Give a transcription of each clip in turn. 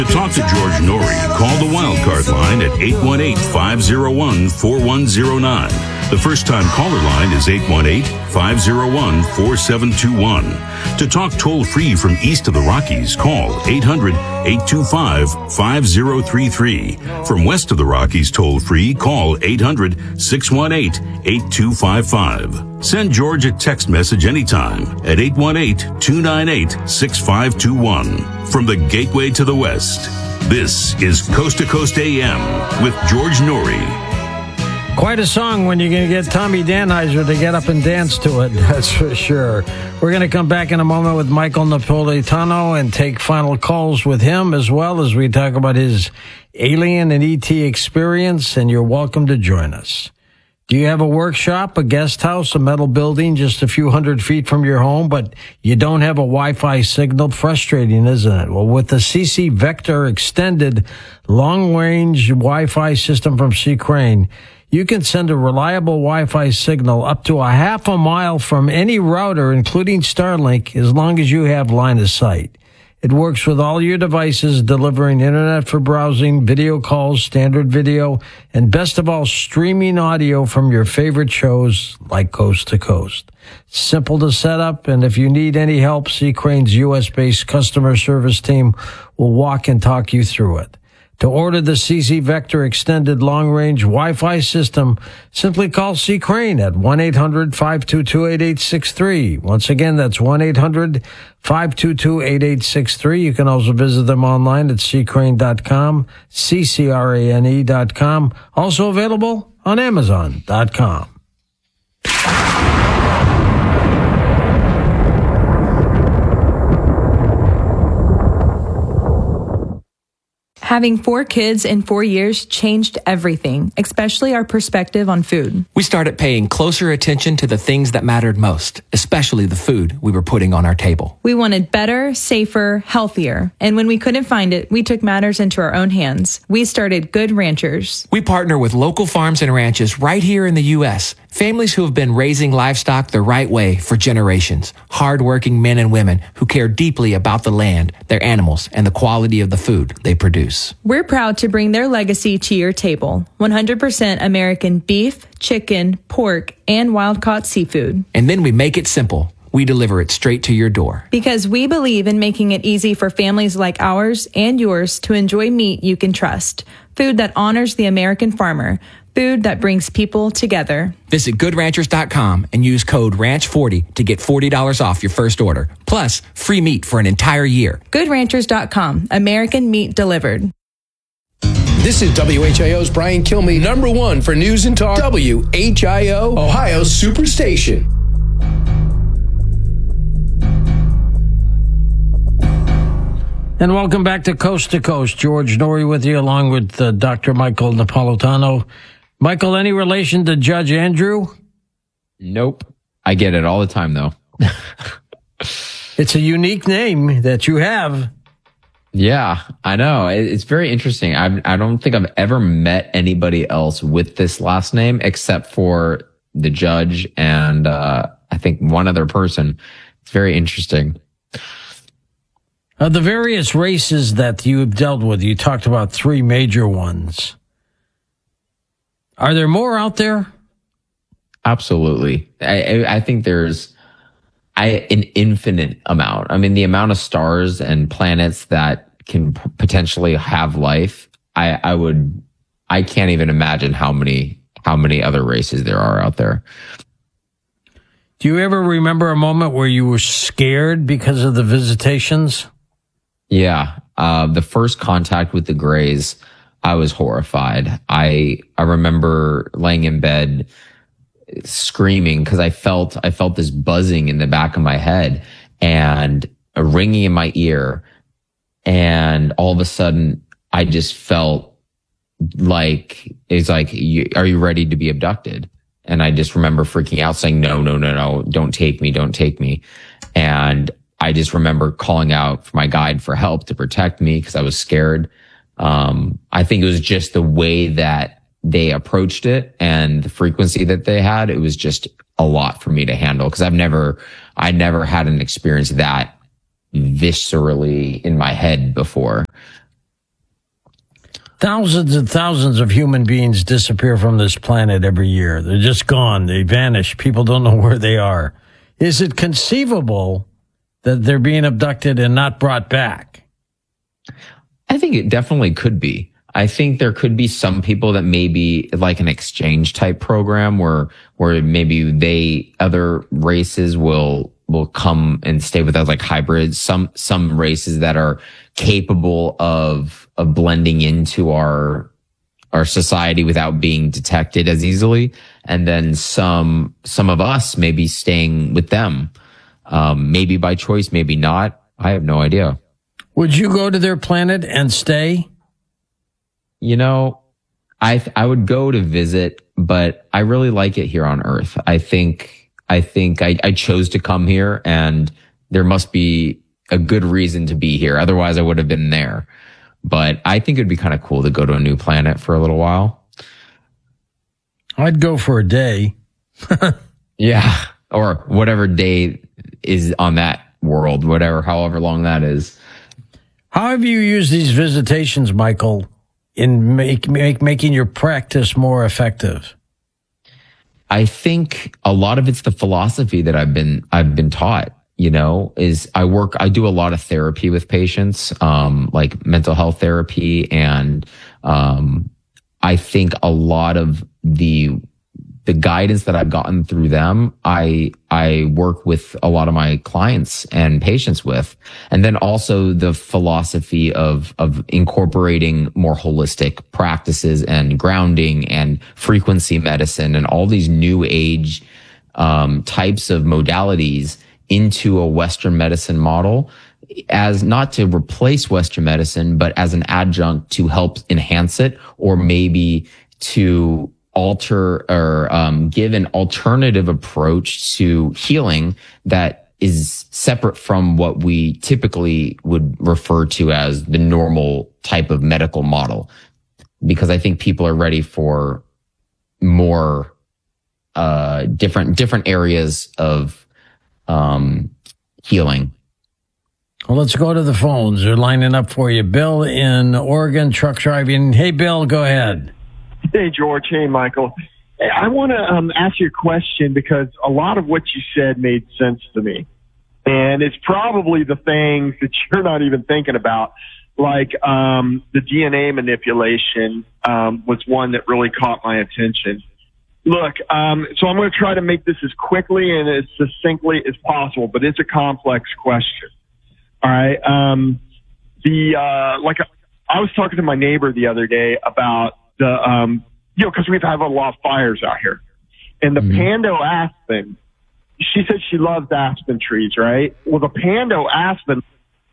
To talk to George Norrie, call the Wildcard line at 818-501-4109. The first-time caller line is 818-501-4721. To talk toll-free from east of the Rockies, call 800-825-5033. From west of the Rockies toll-free, call 800-618-8255. Send George a text message anytime at 818-298-6521. From the Gateway to the West, this is Coast to Coast AM with George Norrie. Quite a song when you're going to get Tommy Danheiser to get up and dance to it, that's for sure. We're going to come back in a moment with Michael Napolitano and take final calls with him, as well as we talk about his Alien and ET experience, and you're welcome to join us. Do you have a workshop, a guest house, a metal building just a few hundred feet from your home, but you don't have a Wi-Fi signal? Frustrating, isn't it? Well, with the CC Vector extended long-range Wi-Fi system from C. Crane, you can send a reliable Wi-Fi signal up to a half a mile from any router, including Starlink, as long as you have line of sight. It works with all your devices, delivering internet for browsing, video calls, standard video, and best of all, streaming audio from your favorite shows like Coast to Coast. Simple to set up, and if you need any help, C. Crane's U.S.-based customer service team will walk and talk you through it. To order the CC Vector extended long-range Wi-Fi system, simply call C. Crane at 1-800-522-8863. Once again, that's 1-800-522-8863. You can also visit them online at ccrane.com, ccrane.com. Also available on Amazon.com. Having 4 kids in 4 years changed everything, especially our perspective on food. We started paying closer attention to the things that mattered most, especially the food we were putting on our table. We wanted better, safer, healthier. And when we couldn't find it, we took matters into our own hands. We started Good Ranchers. We partner with local farms and ranches right here in the U.S., families who have been raising livestock the right way for generations. Hardworking men and women who care deeply about the land, their animals, and the quality of the food they produce. We're proud to bring their legacy to your table. 100% American beef, chicken, pork, and wild-caught seafood. And then we make it simple. We deliver it straight to your door. Because we believe in making it easy for families like ours and yours to enjoy meat you can trust. Food that honors the American farmer. Food that brings people together. Visit GoodRanchers.com and use code RANCH40 to get $40 off your first order. Plus, free meat for an entire year. GoodRanchers.com. American meat delivered. This is WHIO's Brian Kilmeade, #1 for news and talk. WHIO, Ohio Superstation. And welcome back to Coast. George Norrie with you, along with Dr. Michael Napolitano. Michael, any relation to Judge Andrew? Nope. I get it all the time, though. It's a unique name that you have. Yeah, I know. It's very interesting. I don't think I've ever met anybody else with this last name except for the judge and I think one other person. It's very interesting. The various races that you've dealt with, you talked about 3 major ones. Are there more out there? Absolutely. I think there's an infinite amount. I mean, the amount of stars and planets that can potentially have life, I can't even imagine how many other races there are out there. Do you ever remember a moment where you were scared because of the visitations? Yeah. The first contact with the Greys, I was horrified. I remember laying in bed screaming because I felt this buzzing in the back of my head and a ringing in my ear. And all of a sudden I just felt like, it's like, are you ready to be abducted? And I just remember freaking out saying, no, don't take me. And I just remember calling out for my guide for help to protect me because I was scared. I think it was just the way that they approached it and the frequency that they had. It was just a lot for me to handle because I never had an experience that viscerally in my head before. Thousands and thousands of human beings disappear from this planet every year. They're just gone. They vanish. People don't know where they are. Is it conceivable that they're being abducted and not brought back? I think it definitely could be. I think there could be some people that maybe like an exchange type program where maybe other races will come and stay with us, like hybrids. Some races that are capable of blending into our society without being detected as easily. And then some of us maybe staying with them, maybe by choice, maybe not. I have no idea. Would you go to their planet and stay? You know, I would go to visit, but I really like it here on Earth. I think I chose to come here, and there must be a good reason to be here. Otherwise, I would have been there. But I think it'd be kind of cool to go to a new planet for a little while. I'd go for a day. Yeah. Or whatever day is on that world, however long that is. How have you used these visitations, Michael, in making your practice more effective? I think a lot of it's the philosophy that I've been taught, is I do a lot of therapy with patients, like mental health therapy. And, I think a lot of the guidance that I've gotten through them, I work with a lot of my clients and patients with. And then also the philosophy of incorporating more holistic practices and grounding and frequency medicine and all these new age, types of modalities into a Western medicine model, as not to replace Western medicine, but as an adjunct to help enhance it, or maybe to alter or give an alternative approach to healing that is separate from what we typically would refer to as the normal type of medical model. Because I think people are ready for more different areas of healing. Well, let's go to the phones. They're lining up for you. Bill in Oregon, truck driving. Hey, Bill, go ahead. Hey, George. Hey, Michael. Hey, I want to ask you a question because a lot of what you said made sense to me. And it's probably the things that you're not even thinking about. Like the DNA manipulation was one that really caught my attention. Look, so I'm going to try to make this as quickly and as succinctly as possible, but it's a complex question. All right. I was talking to my neighbor the other day about because we've had a lot of fires out here, and the Pando aspen. She said she loves aspen trees, right? Well, the Pando aspen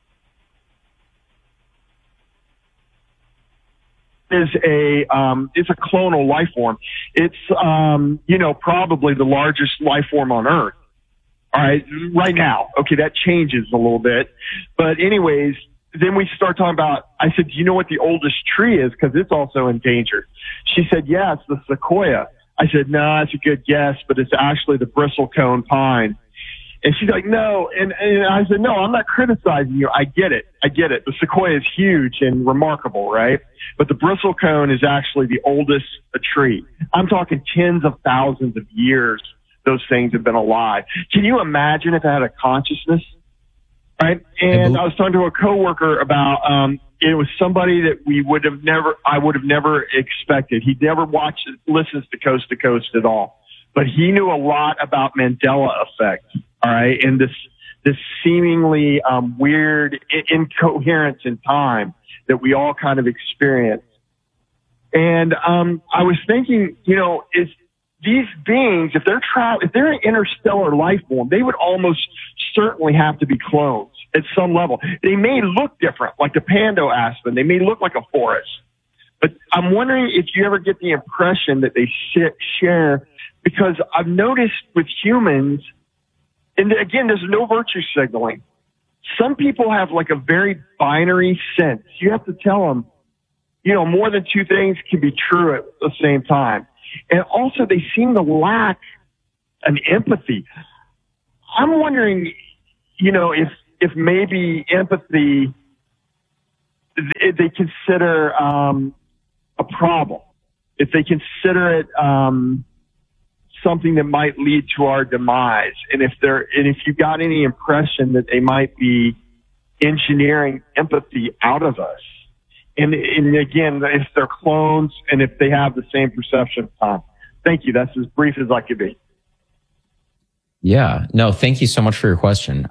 is it's a clonal life form. It's probably the largest life form on Earth. All right, right now. Okay, that changes a little bit, but anyways. Then we start talking about, I said, do you know what the oldest tree is? Because it's also endangered. She said, yeah, it's the sequoia. I said, no, that's a good guess, but it's actually the bristlecone pine. And she's like, no. And I said, no, I'm not criticizing you. I get it. The sequoia is huge and remarkable, right? But the bristlecone is actually the oldest tree. I'm talking tens of thousands of years those things have been alive. Can you imagine if it had a consciousness? Right. And I was talking to a coworker about, it was somebody that I would have never expected. He never listens to Coast at all, but he knew a lot about Mandela effect. All right. And this seemingly, weird incoherence in time that we all kind of experience. And, I was thinking, is these beings, if they're an interstellar life form, they would almost certainly have to be clones at some level. They may look different, like the Pando aspen. They may look like a forest. But I'm wondering if you ever get the impression that they share, because I've noticed with humans, and again, there's no virtue signaling. Some people have like a very binary sense. You have to tell them, more than two things can be true at the same time. And also, they seem to lack an empathy. I'm wondering, if maybe empathy, they consider problem. If they consider it something that might lead to our demise, and if you got any impression that they might be engineering empathy out of us, and again, if they're clones and if they have the same perception of time. Thank you. That's as brief as I could be. Yeah. No, thank you so much for your question.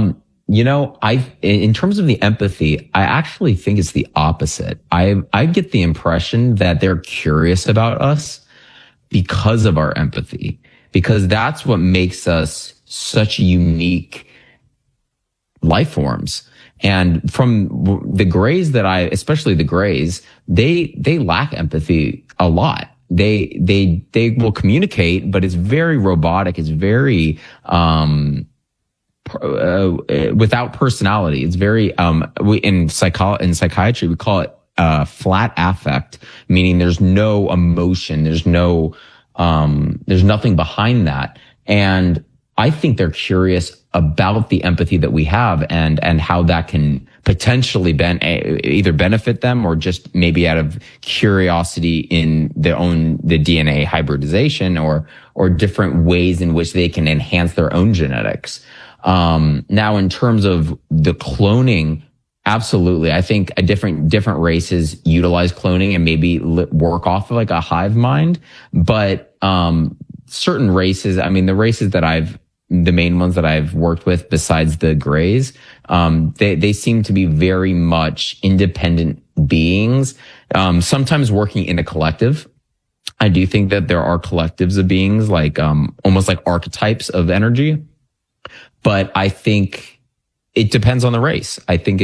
In terms of the empathy, I actually think it's the opposite. I get the impression that they're curious about us because of our empathy, because that's what makes us such unique life forms. And from the Greys especially the Greys, they lack empathy a lot. They will communicate, but it's very robotic. It's very, without personality. It's very, in psychiatry, we call it, flat affect, meaning there's no emotion. There's nothing behind that. And I think they're curious about the empathy that we have and how that can potentially either benefit them or just maybe out of curiosity in the DNA hybridization or different ways in which they can enhance their own genetics. Now, in terms of the cloning, absolutely. I think different races utilize cloning and maybe work off of like a hive mind. But, certain races, I mean, the main ones that I've worked with besides the Greys, they seem to be very much independent beings, sometimes working in a collective. I do think that there are collectives of beings, like, almost like archetypes of energy. But I think it depends on the race. I think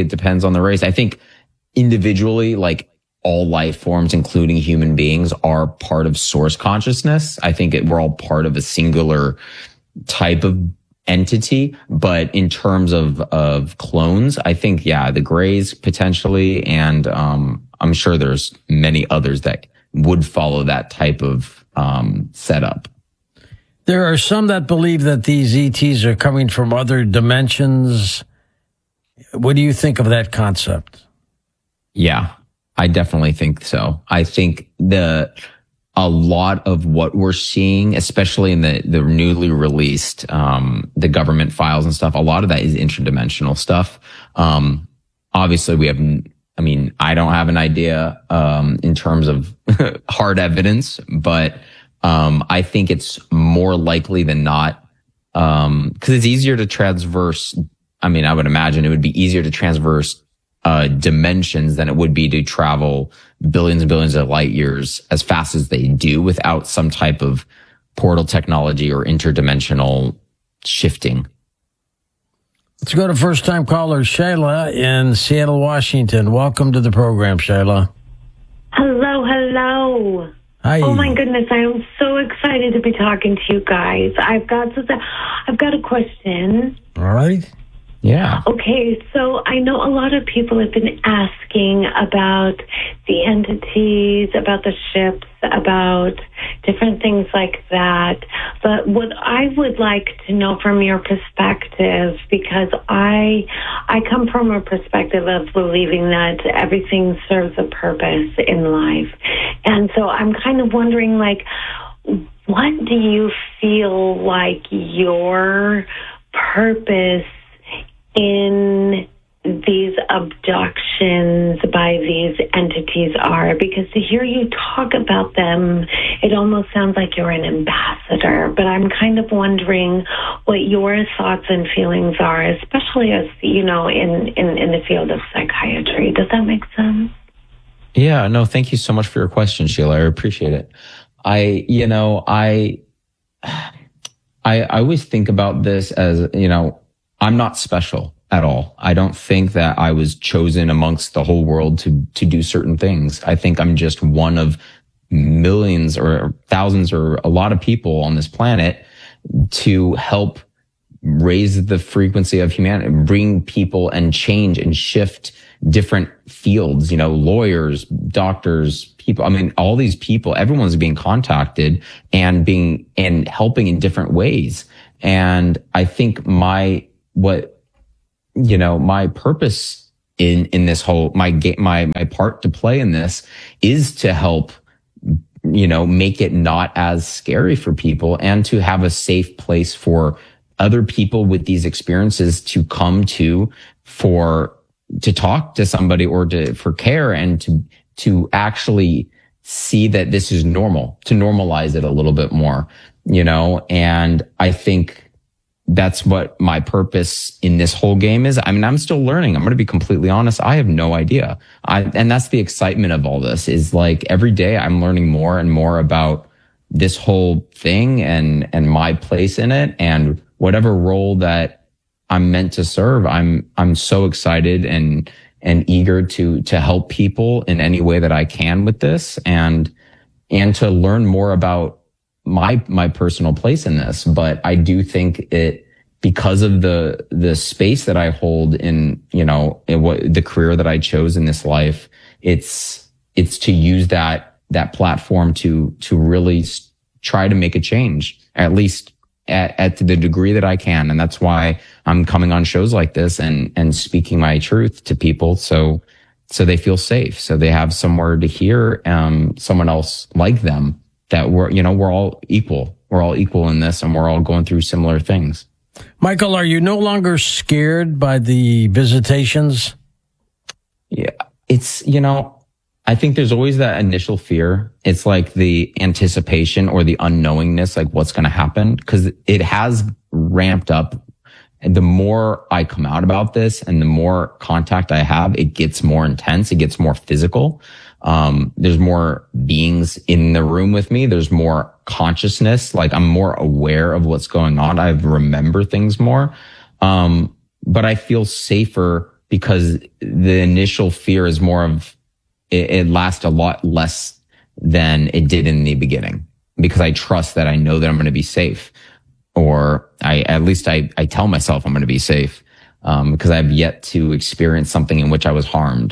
individually, like all life forms, including human beings, are part of source consciousness. I think we're all part of a singular type of entity. But in terms of clones, I think, the Greys potentially, and I'm sure there's many others that would follow that type of setup. There are some that believe that these ETs are coming from other dimensions. What do you think of that concept? Yeah, I definitely think so. I think a lot of what we're seeing, especially in the newly released, the government files and stuff, a lot of that is interdimensional stuff. Obviously I don't have an idea, in terms of hard evidence, but, I think it's more likely than not, cause it's easier to transverse. I mean, I would imagine it would be easier to transverse, dimensions than it would be to travel billions and billions of light years as fast as they do without some type of portal technology or interdimensional shifting. Let's go to first-time caller Shayla in Seattle, Washington. Welcome to the program, Shayla. Hello. Hi. Oh my goodness, I am so excited to be talking to you guys. I've got a question. All right. Yeah. Okay, so I know a lot of people have been asking about the entities, about the ships, about different things like that. But what I would like to know from your perspective, because I come from a perspective of believing that everything serves a purpose in life. And so I'm kind of wondering, like, what do you feel like your purpose in these abductions by these entities are? Because to hear you talk about them, it almost sounds like you're an ambassador, but I'm kind of wondering what your thoughts and feelings are, especially as, in the field of psychiatry. Does that make sense? Yeah, no, thank you so much for your question, Sheila. I appreciate it. I always think about this as, I'm not special at all. I don't think that I was chosen amongst the whole world to do certain things. I think I'm just one of millions or thousands or a lot of people on this planet to help raise the frequency of humanity, bring people and change and shift different fields, lawyers, doctors, people. I mean, all these people, everyone's being contacted and helping in different ways. And I think my purpose in this whole, my part to play in this is to help, make it not as scary for people and to have a safe place for other people with these experiences to come to talk to somebody or for care and to actually see that this is normal, to normalize it a little bit more, and I think that's what my purpose in this whole game is. I mean, I'm still learning. I'm going to be completely honest. I have no idea. And that's the excitement of all this is like every day I'm learning more and more about this whole thing and my place in it and whatever role that I'm meant to serve. I'm so excited and eager to help people in any way that I can with this and to learn more about my personal place in this. But I do think because of the space that I hold in what the career that I chose in this life, it's to use that platform to really try to make a change, at least at the degree that I can. And that's why I'm coming on shows like this and speaking my truth to people. So they feel safe. So they have somewhere to hear, someone else like them. That we're all equal. We're all equal in this and we're all going through similar things. Michael, are you no longer scared by the visitations? Yeah, it's, I think there's always that initial fear. It's like the anticipation or the unknowingness, like what's going to happen, because it has ramped up. And the more I come out about this and the more contact I have, it gets more intense. It gets more physical. There's more beings in the room with me. There's more consciousness. Like I'm more aware of what's going on. I remember things more. But I feel safer because the initial fear is more of it lasts a lot less than it did in the beginning because I trust that I know that I'm going to be safe, or I tell myself I'm going to be safe, because I've yet to experience something in which I was harmed.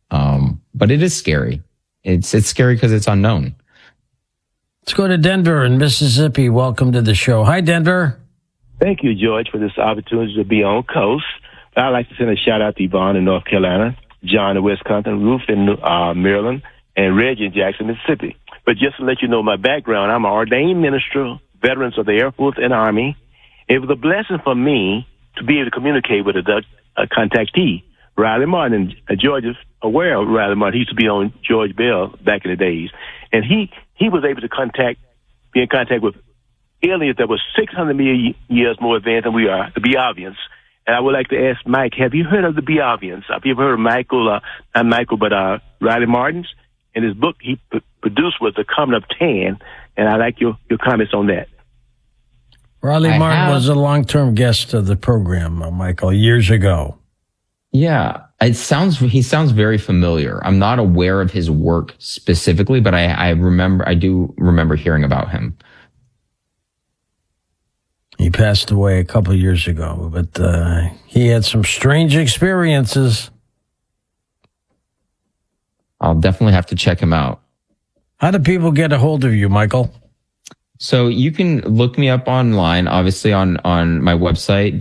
But it is scary. It's scary because it's unknown. Let's go to Denver in Mississippi. Welcome to the show. Hi, Denver. Thank you, George, for this opportunity to be on Coast. I'd like to send a shout out to Yvonne in North Carolina, John in Wisconsin, Ruth in Maryland, and Reggie in Jackson, Mississippi. But just to let you know my background, I'm an ordained minister, veterans of the Air Force and Army. It was a blessing for me to be able to communicate with a contactee. Riley Martin, and George is aware of Riley Martin. He used to be on George Bell back in the days. And he was able to be in contact with aliens that were 600 million years more advanced than we are, the Biavians. And I would like to ask Mike, have you heard of the Biavians? Have you ever heard of Michael, not Michael, but Riley Martin's? And his book he produced was The Comet of Tan. And I'd like your comments on that. Riley Martin was a long-term guest of the program, Michael, years ago. Yeah, he sounds very familiar. I'm not aware of his work specifically, but I do remember hearing about him. He passed away a couple of years ago, but he had some strange experiences. I'll definitely have to check him out. How do people get a hold of you, Michael? So you can look me up online, obviously on my website,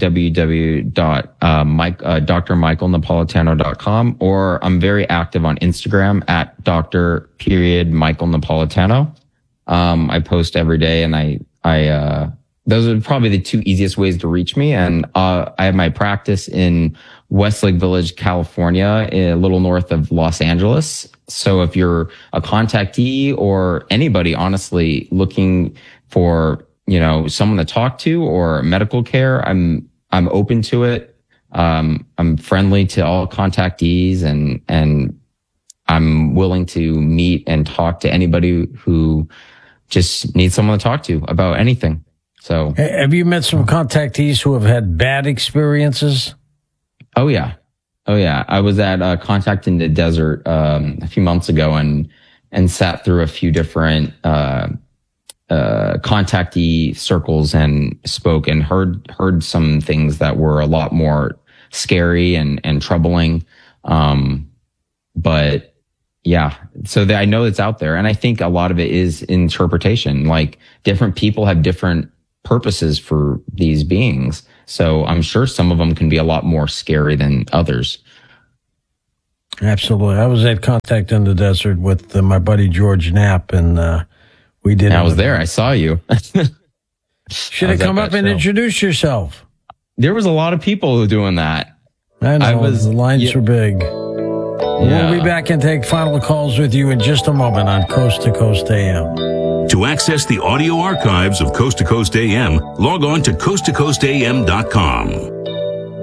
www.drmichaelnapolitano.com, or I'm very active on Instagram at Dr.Michael Napolitano. I post every day, and I those are probably the two easiest ways to reach me. And I have my practice in Westlake Village, California, a little north of Los Angeles. So if you're a contactee or anybody, honestly, looking for, someone to talk to or medical care, I'm open to it. I'm friendly to all contactees and I'm willing to meet and talk to anybody who just needs someone to talk to about anything. So have you met some contactees who have had bad experiences? Oh yeah. I was at Contact in the Desert a few months ago and sat through a few different contactee circles and spoke and heard some things that were a lot more scary and troubling. But yeah, so I know it's out there, and I think a lot of it is interpretation. Like different people have different purposes for these beings. So I'm sure some of them can be a lot more scary than others. Absolutely. I was at Contact in the Desert with my buddy George Knapp, and we did. I was there. I saw you. Should have come up and introduced yourself. There was a lot of people doing that. I know. The lines were big. Yeah. We'll be back and take final calls with you in just a moment on Coast to Coast AM. To access the audio archives of Coast to Coast AM, log on to coasttocoastam.com.